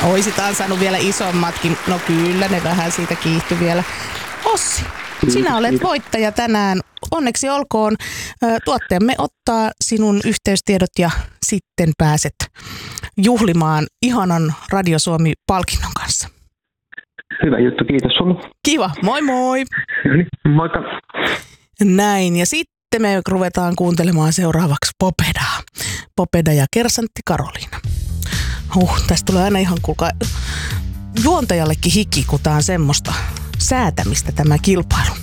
Oisit ansainnut vielä isommatkin. No kyllä, ne vähän siitä kiihtyi vielä. Ossi, sinä olet voittaja tänään. Onneksi olkoon. Tuotteemme ottaa sinun yhteystiedot ja sitten pääset juhlimaan ihanan Radio Suomi-palkinnon kanssa. Hyvä juttu, kiitos sulle. Kiva, moi moi. Moikka. Näin, ja sitten me ruvetaan kuuntelemaan seuraavaksi Popedaa. Popeda ja kersantti Karoliina. Tästä tulee aina ihan juontajallekin hiki, kun tää on semmoista säätämistä tämä kilpailu.